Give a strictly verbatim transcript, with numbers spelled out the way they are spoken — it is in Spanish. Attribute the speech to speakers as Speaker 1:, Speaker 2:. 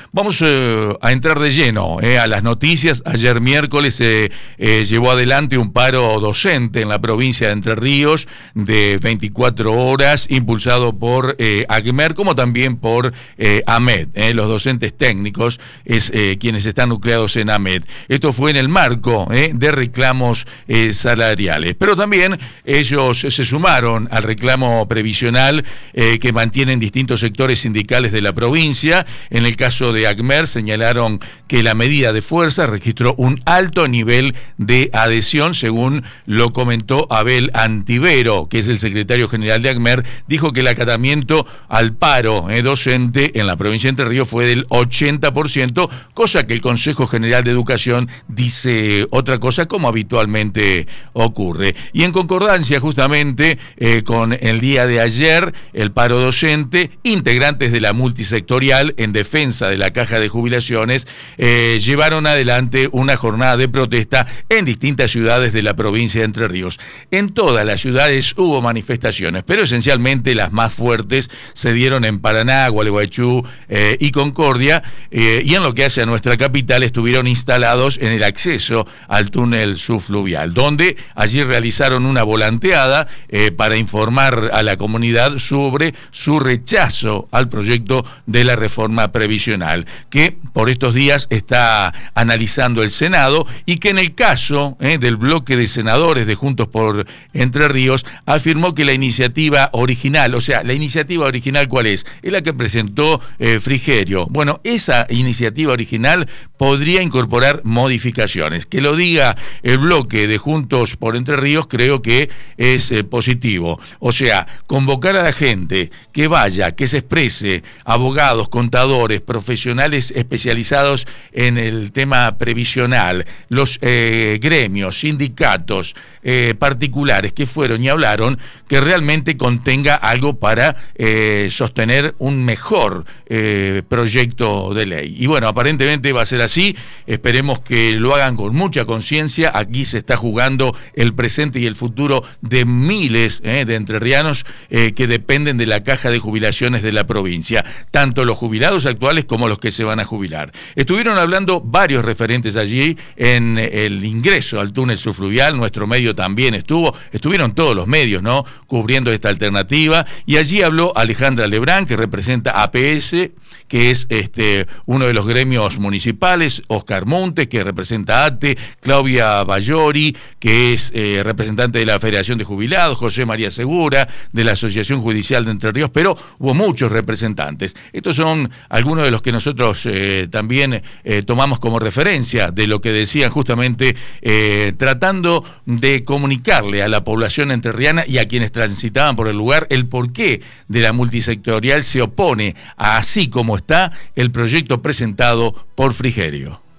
Speaker 1: Vamos eh, a entrar de lleno eh, a las noticias. Ayer miércoles se eh, eh, llevó adelante un paro docente en la provincia de Entre Ríos de veinticuatro horas, impulsado por eh, ACMER, como también por eh, AMET, eh, los docentes técnicos, es eh, quienes están nucleados en AMET. Esto fue en el marco eh, de reclamos eh, salariales, pero también ellos se sumaron al reclamo previsional eh, que mantienen distintos sectores sindicales de la provincia. En el caso de ACMER señalaron que la medida de fuerza registró un alto nivel de adhesión, según lo comentó Abel Antivero, que es el secretario general de ACMER. Dijo que el acatamiento al paro eh, docente en la provincia de Entre Ríos fue del ochenta por ciento, cosa que el Consejo General de Educación dice otra cosa, como habitualmente ocurre. Y en concordancia justamente eh, con el día de ayer, el paro docente, integrantes de la multisectorial en defensa de la Caja de Jubilaciones eh, llevaron adelante una jornada de protesta en distintas ciudades de la provincia de Entre Ríos. En todas las ciudades hubo manifestaciones, pero esencialmente las más fuertes se dieron en Paraná, Gualeguaychú eh, y Concordia, eh, y en lo que hace a nuestra capital estuvieron instalados en el acceso al túnel subfluvial, donde allí realizaron una volanteada eh, para informar a la comunidad sobre su rechazo al proyecto de la reforma previsional, que por estos días está analizando el Senado, y que en el caso eh, del bloque de senadores de Juntos por Entre Ríos afirmó que la iniciativa original, o sea, la iniciativa original, ¿cuál es? Es la que presentó eh, Frigerio. Bueno, esa iniciativa original podría incorporar modificaciones. Que lo diga el bloque de Juntos por Entre Ríos creo que es eh, positivo. O sea, convocar a la gente que vaya, que se exprese, abogados, contadores, profesionales especializados en el tema previsional, los eh, gremios, sindicatos, eh, particulares que fueron y hablaron, que realmente contenga algo para eh, sostener un mejor eh, proyecto de ley. Y bueno, aparentemente va a ser así. Esperemos que lo hagan con mucha conciencia. Aquí se está jugando el presente y el futuro de miles eh, de entrerrianos eh, que dependen de la Caja de Jubilaciones de la provincia, tanto los jubilados actuales como los que se van a jubilar. Estuvieron hablando varios referentes allí en el ingreso al túnel subfluvial. Nuestro medio también estuvo, estuvieron todos los medios, ¿no?, cubriendo esta alternativa, y allí habló Alejandra Lebrán, que representa A P S, que es este uno de los gremios municipales, Oscar Montes, que representa A T E, Claudia Bayori, que es eh, representante de la Federación de Jubilados, José María Segura, de la Asociación Judicial de Entre Ríos, pero hubo muchos representantes. Estos son algunos de los que nosotros eh, también eh, tomamos como referencia de lo que decían, justamente eh, tratando de comunicarle a la población entrerriana y a quienes transitaban por el lugar el porqué de la multisectorial se opone a, así como está, el proyecto presentado por Frigerio.